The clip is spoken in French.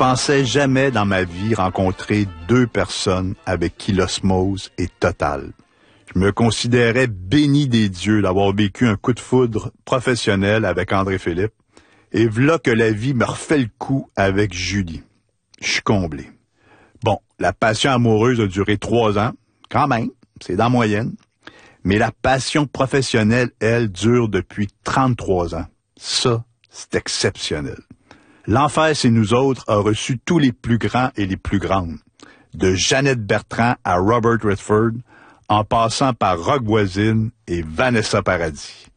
pensais jamais dans ma vie rencontrer deux personnes avec qui l'osmose est totale. Je me considérais béni des dieux d'avoir vécu un coup de foudre professionnel avec André-Philippe. Et v'là que la vie me refait le coup avec Julie. Je suis comblé. Bon, la passion amoureuse a duré 3 ans. Quand même, c'est dans la moyenne. Mais la passion professionnelle, elle, dure depuis 33 ans. Ça, c'est exceptionnel. L'Enfer, c'est nous autres, a reçu tous les plus grands et les plus grandes. De Jeannette Bertrand à Robert Redford, en passant par Roch Voisine et Vanessa Paradis.